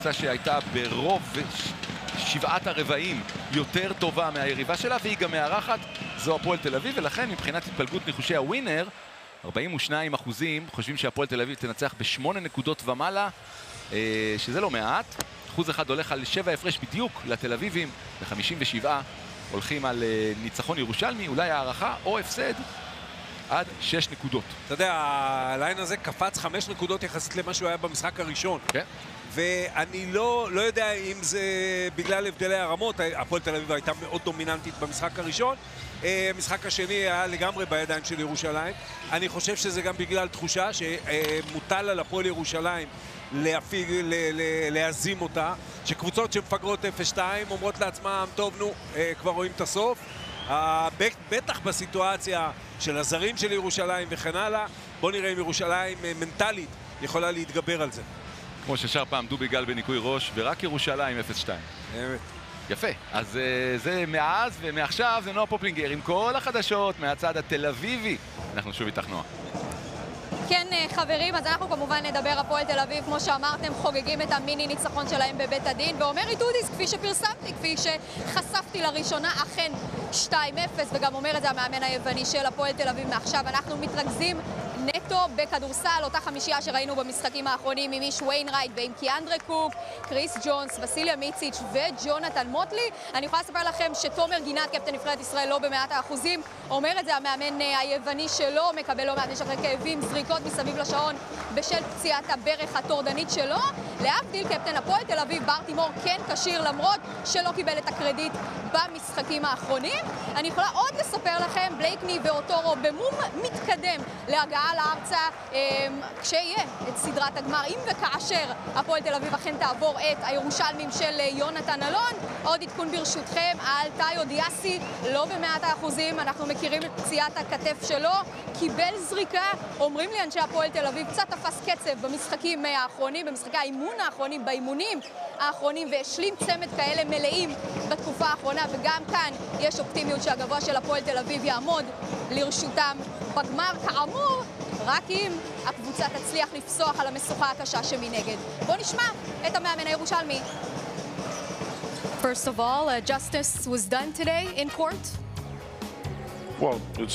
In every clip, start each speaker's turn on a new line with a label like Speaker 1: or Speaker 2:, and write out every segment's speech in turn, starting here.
Speaker 1: שהייתה ברוב שבעת הרבעים יותר טובה מהיריבה שלה, והיא גם מארחת, זו הפועל תל אביב, ולכן מבחינת התפלגות ניחושי הווינר, 42% חושבים שהפועל תל אביב תנצח ב8 נקודות ומעלה, שזה לא מעט. 1% הולך על 7 הפרש בדיוק לתל אביבים, ו57 הולכים על ניצחון ירושלמי, אולי הערכה או הפסד עד 6 נקודות.
Speaker 2: אתה יודע, הליין הזה קפץ 5 נקודות יחסית למה שהוא היה במשחק הראשון.
Speaker 1: כן.
Speaker 2: ואני לא יודע אם זה בגלל הבדלי הרמות. הפועל תל אביב הייתה מאוד דומיננטית במשחק הראשון. המשחק השני היה לגמרי בידיים של ירושלים. אני חושב שזה גם בגלל תחושה שמוטל על הפועל ירושלים להזים אותה, שקבוצות שמפגרות 0-2 אומרות לעצמם, טוב נו, כבר רואים את הסוף. בטח בסיטואציה של הזרים של ירושלים וכן הלאה, בוא נראה אם ירושלים מנטלית יכולה להתגבר על זה.
Speaker 1: כמו ששר פעם דובי גל בניקוי ראש, ורק ירושלים 0-2.
Speaker 2: באמת.
Speaker 1: יפה, אז זה מאז ומעכשיו זה נועה פופלינגר עם כל החדשות מהצד התל אביבי. אנחנו שוב איתך נועה.
Speaker 3: כן חברים, אז אנחנו כמובן נדבר הפועל תל אביב, כמו שאמרתם, חוגגים את המיני ניצחון שלהם בבית הדין, ואומר איתודיס, כפי שפרסמתי, כפי שחשפתי לראשונה, אכן 2-0, וגם אומר את זה המאמן היווני של הפועל תל אביב. מעכשיו אנחנו מתרכזים נטו בכדורסל, אותה חמישייה שראינו במשחקים האחרונים עם איש ויינרייט ועם קיאנדרה קוק, קריס ג'ונס, וסיליה מיציץ' וג'ונתן מוטלי. אני יכולה לספר לכם שתומר גינת, קפטן נבחרת ישראל, לא במאת האחוזים, אומר את זה המאמן היווני שלו, מקבל לא מעט משחרר כאבים, זריקות מסביב לשעון בשל פציעת הברך הטורדנית שלו. להבדיל, קפטן הפועל תל אביב בר תימור כן כשיר, למרות שלא קיבל את הקרדיט במשחקים האחרונים. אני יכולה עוד לספר לכם, בלייקני ואוטורו במום מתקדם להגעה לארצה כשיהיה את סדרת הגמר, אם וכאשר הפועל תל אביב אכן תעבור את הירושלמים של יונתן אלון. עוד עדכון ברשותכם על טאיו דיאסי, לא במאת האחוזים, אנחנו מכירים את פציעת הכתף שלו, קיבל זריקה. אומרים לי אנשי הפועל תל אביב, קצת תפס קצב במשחקים האחרונים, במשחקי האימון האחרונים, באימונים האחרונים, והשלים צמד כאלה מלאים בתקופה האחרונה, וגם כאן יש אופטימיות שהגבוה של הפועל תל אביב יעמוד לרשותם בגמר, כאמור, רק אם הקבוצה תצליח לפסוח על המשוכה הקשה שמנגד. בואו נשמע את המאמן הירושלמי. First of all, justice was done today in court?
Speaker 4: Well,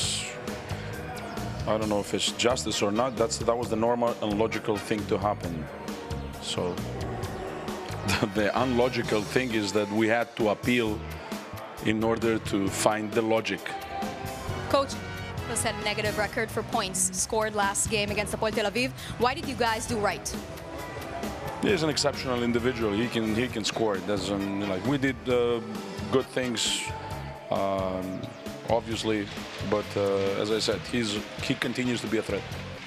Speaker 4: I don't know if it's justice or not. That was the normal and logical thing to happen. So the unlogical thing is that we had to appeal in order to find the logic.
Speaker 3: Coach, was had a negative record for points scored last game against Hapoel Tel Aviv. Why did you guys do right?
Speaker 4: He's an exceptional individual. He can score. Like we did good things, obviously, but as I said, he continues to be a threat.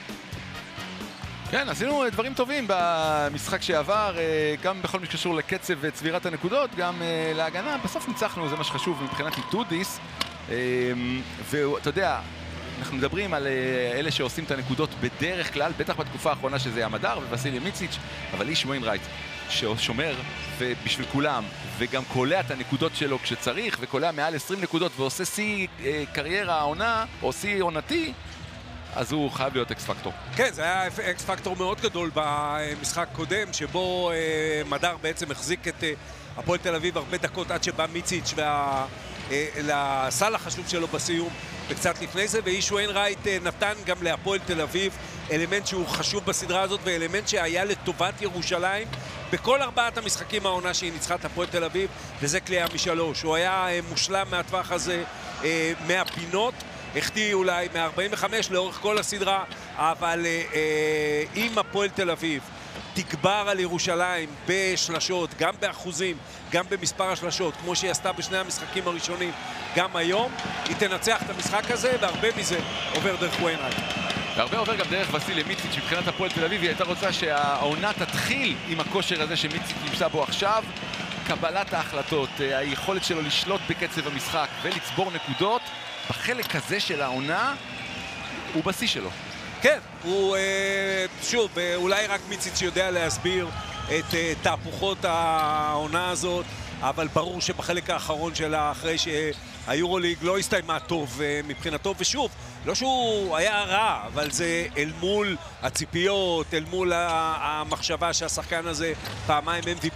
Speaker 1: כן, עשינו דברים טובים במשחק שעבר, גם בכל מה שקשור לקצב וצבירת הנקודות, גם להגנה. בסוף ניצחנו, זה מה שחשוב מבחינת איתודיס. ואתה יודע, אנחנו מדברים על אלה שעושים את הנקודות בדרך כלל, בטח בתקופה האחרונה שזה המדר ווסיליה מיציץ', אבל איש ויינרייט ששומר בשביל כולם, וגם קולע את הנקודות שלו כשצריך, וקולע מעל 20 נקודות ועושה שיא קריירה עונה, או שיא עונתי, אז הוא חייב להיות אקס פקטור.
Speaker 2: כן, זה היה אקס פקטור מאוד גדול במשחק קודם, שבו מדר בעצם החזיק את הפועל תל אביב הרבה דקות עד שבא מיציץ' לסל החשוב שלו בסיום וקצת לפני זה, ואיש ויינרייט נתן גם להפועל תל אביב אלמנט שהוא חשוב בסדרה הזאת, ואלמנט שהיה לטובת ירושלים בכל 4 המשחקים העונה שהיא ניצחה את הפועל תל אביב, וזה קליעה משלוש. הוא היה מושלם מהטווח הזה, מהפינות, החטיא אולי מ-45 לאורך כל הסדרה, אבל אם הפועל תל אביב תגבר על ירושלים בשלשות, גם באחוזים, גם במספר השלשות, כמו שהיא עשתה בשני המשחקים הראשונים, גם היום, היא תנצח את המשחק הזה, והרבה מזה עובר דרך ויינרייט.
Speaker 1: והרבה עובר גם דרך וסיליה מיציץ'. מבחינת הפועל תל אביב היא הייתה רוצה שהעונה תתחיל עם הכושר הזה שמיציץ' נמצא בו עכשיו, קבלת ההחלטות, היכולת שלו לשלוט בקצב המשחק ולצבור נקודות, בחלק הזה של העונה הוא בשיא שלו.
Speaker 2: כן, הוא שוב, אולי רק מיציץ' יודע להסביר את תהפוכות העונה הזאת, אבל ברור שבחלק האחרון שלה, אחרי שהיורוליג לא הסתיימה טוב מבחינתו, ושוב, לא שהוא היה רע, אבל זה אל מול הציפיות, אל מול המחשבה שהשחקן הזה פעמיים MVP